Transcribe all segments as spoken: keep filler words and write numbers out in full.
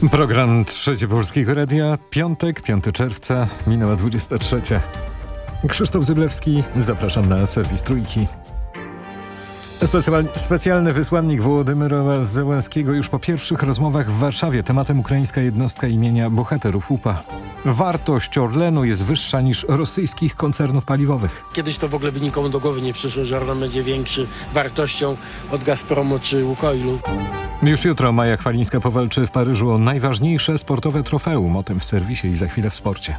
Program Trzeci Polskiego Radia, piątek, piątego czerwca, minęła dwudziesta trzecia. Krzysztof Zyblewski, zapraszam na serwis Trójki. Specjal, specjalny wysłannik Wołodymyra Zełenskiego już po pierwszych rozmowach w Warszawie. Tematem ukraińska jednostka imienia bohaterów U P A. Wartość Orlenu jest wyższa niż rosyjskich koncernów paliwowych. Kiedyś to w ogóle by nikomu do głowy nie przyszło, że Orlen będzie większy wartością od Gazpromu czy Łukoilu. Już jutro Maja Chwalińska powalczy w Paryżu o najważniejsze sportowe trofeum. O tym w serwisie i za chwilę w sporcie.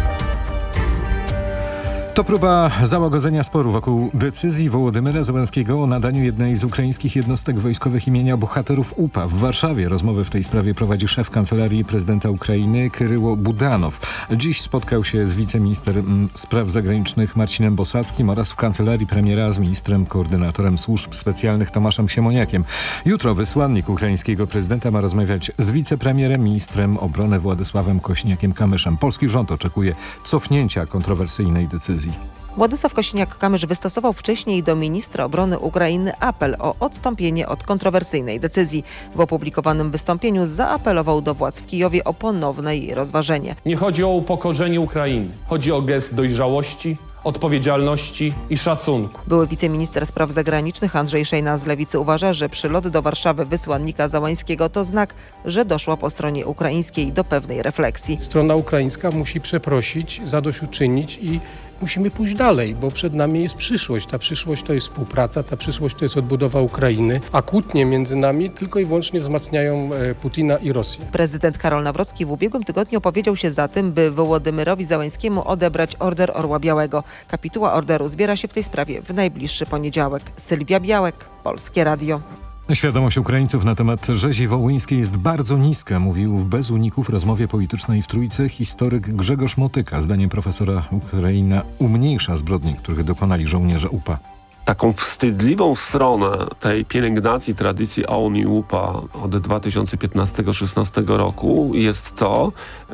To próba załagodzenia sporu wokół decyzji Wołodymyra Zełenskiego o nadaniu jednej z ukraińskich jednostek wojskowych imienia bohaterów U P A. W Warszawie rozmowy w tej sprawie prowadzi szef Kancelarii Prezydenta Ukrainy Kyryło Budanow. Dziś spotkał się z wiceministrem spraw zagranicznych Marcinem Bosackim oraz w Kancelarii Premiera z ministrem koordynatorem służb specjalnych Tomaszem Siemoniakiem. Jutro wysłannik ukraińskiego prezydenta ma rozmawiać z wicepremierem, ministrem obrony Władysławem Kośniakiem-Kamyszem. Polski rząd oczekuje cofnięcia kontrowersyjnej decyzji. Władysław Kosiniak-Kamysz wystosował wcześniej do ministra obrony Ukrainy apel o odstąpienie od kontrowersyjnej decyzji. W opublikowanym wystąpieniu zaapelował do władz w Kijowie o ponowne jej rozważenie. Nie chodzi o upokorzenie Ukrainy. Chodzi o gest dojrzałości, odpowiedzialności i szacunku. Były wiceminister spraw zagranicznych Andrzej Szejna z Lewicy uważa, że przylot do Warszawy wysłannika Zełenskiego to znak, że doszło po stronie ukraińskiej do pewnej refleksji. Strona ukraińska musi przeprosić, zadośćuczynić i musimy pójść dalej, bo przed nami jest przyszłość. Ta przyszłość to jest współpraca, ta przyszłość to jest odbudowa Ukrainy, a kłótnie między nami tylko i wyłącznie wzmacniają Putina i Rosję. Prezydent Karol Nawrocki w ubiegłym tygodniu opowiedział się za tym, by Wołodymyrowi Zełenskiemu odebrać Order Orła Białego. Kapituła orderu zbiera się w tej sprawie w najbliższy poniedziałek. Sylwia Białek, Polskie Radio. Świadomość Ukraińców na temat rzezi wołyńskiej jest bardzo niska, mówił w Bez Uników rozmowie politycznej w Trójce historyk Grzegorz Motyka. Zdaniem profesora Ukraina umniejsza zbrodni, których dokonali żołnierze U P A. Taką wstydliwą stronę tej pielęgnacji tradycji O U N i U P A od dwa tysiące piętnastego do dwa tysiące szesnastego roku jest to,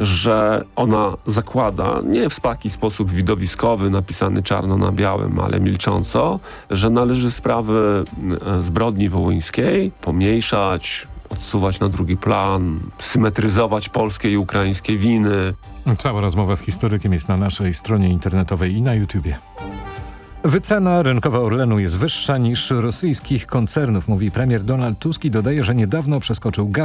że ona zakłada, nie w taki sposób widowiskowy, napisany czarno na białym, ale milcząco, że należy sprawy zbrodni wołyńskiej pomniejszać, odsuwać na drugi plan, symetryzować polskie i ukraińskie winy. Cała rozmowa z historykiem jest na naszej stronie internetowej i na YouTubie. Wycena rynkowa Orlenu jest wyższa niż rosyjskich koncernów, mówi premier Donald Tusk i dodaje, że niedawno przeskoczył Gaz.